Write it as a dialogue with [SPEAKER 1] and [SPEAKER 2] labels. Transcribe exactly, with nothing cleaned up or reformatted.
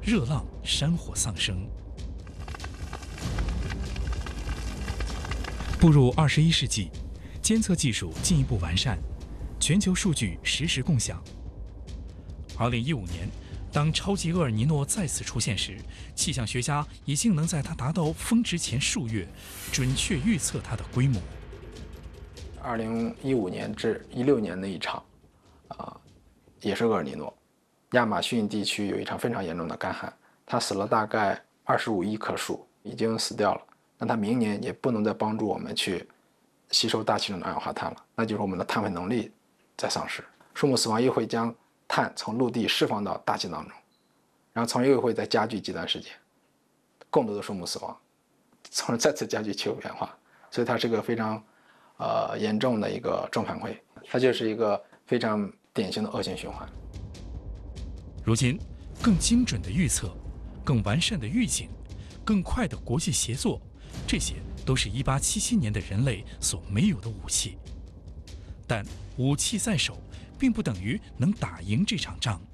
[SPEAKER 1] 热浪、山火丧生。步入二十一世纪，监测技术进一步完善，全球数据实时共享。二零一五年，当超级厄尔尼诺再次出现时，气象学家已经能在它达到峰值前数月，准确预测它的规模。
[SPEAKER 2] 二零一五年至一六年的一场，啊，也是厄尔尼诺，亚马逊地区有一场非常严重的干旱，它死了大概二十五亿棵树，已经死掉了。那它明年也不能再帮助我们去吸收大气中的二氧化碳了，那就是我们的碳汇能力在丧失。树木死亡又会将碳从陆地释放到大气当中，然后从而又会再加剧极端事件，更多的树木死亡，从而再次加剧气候变化。所以它是个非常呃严重的一个正反馈，它就是一个非常典型的恶性循环。
[SPEAKER 1] 如今，更精准的预测、更完善的预警、更快的国际协作，这些都是一八七七年的人类所没有的武器。但武器在手，并不等于能打赢这场仗。